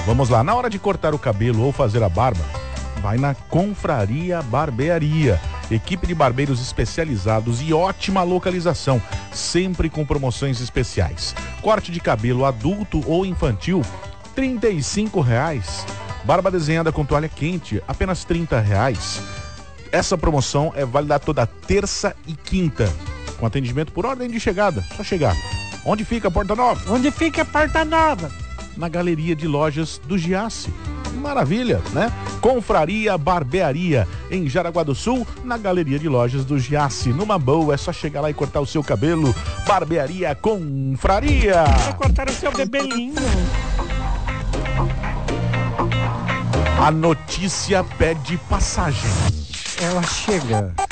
Vamos lá, na hora de cortar o cabelo ou fazer a barba, vai na Confraria Barbearia. Equipe de barbeiros especializados e ótima localização, sempre com promoções especiais. Corte de cabelo adulto ou infantil, R$35. Barba desenhada com toalha quente, apenas R$30. Essa promoção é válida toda terça e quinta, com atendimento por ordem de chegada, só chegar. Onde fica a Porta Nova? Onde fica a Porta Nova? Na Galeria de Lojas do Giasse. Maravilha, né? Confraria Barbearia, em Jaraguá do Sul, na Galeria de Lojas do Giasse. Numa boa, é só chegar lá e cortar o seu cabelo. Barbearia Confraria. Vai cortar o seu bebelinho. A notícia pede passagem. Ela chega.